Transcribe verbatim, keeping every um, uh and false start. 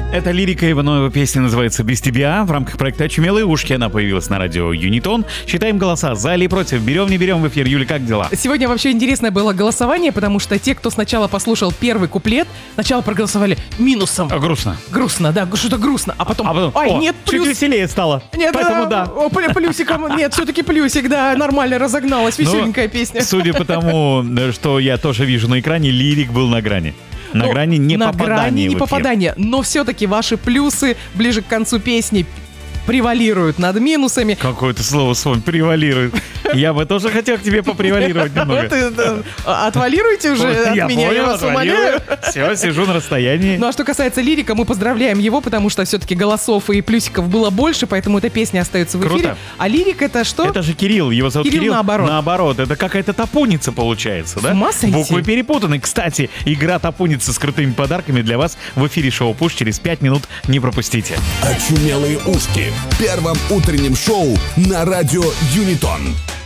Это лирика Иванова, песня называется «Без тебя». В рамках проекта «Очумелые ушки» она появилась на радио Юнитон. Считаем голоса за или против. Берем, не берем в эфир. Юля, как дела? Сегодня вообще интересное было голосование, потому что те, кто сначала послушал первый куплет, сначала проголосовали минусом. А, грустно. Грустно, да, что-то грустно. А потом, А потом ай, о, нет, чуть плюс. веселее стало. Нет, Поэтому да. О, плю- плюсиком, нет, все-таки плюсик, да, нормально разогналась, веселенькая Ну, песня. Судя по тому, что я тоже вижу на экране, лирик был на грани. На Ну, грани не на попадания грани не в эфир. попадания, но все-таки ваши плюсы ближе к концу песни превалируют над минусами. Какое-то слово свой превалирует. Я бы тоже хотел к тебе попревалировать немного. Ты, да, Отвалируйте уже от Я меня, я понял, вас умоляю. Все, сижу на расстоянии. Ну а что касается лирика, мы поздравляем его, потому что все-таки голосов и плюсиков было больше, поэтому эта песня остается в эфире. Круто. А лирик это что? Это же Кирилл, его зовут Кирилл Кирилл. наоборот. Наоборот, это какая-то топуница получается, да? С ума сойти. Буквы перепутаны. Кстати, игра топуница с крутыми подарками для вас в эфире шоу «Пуш» через пять минут. Не пропустите. Очумелые ушки в первом утреннем шоу на радио Юнитон.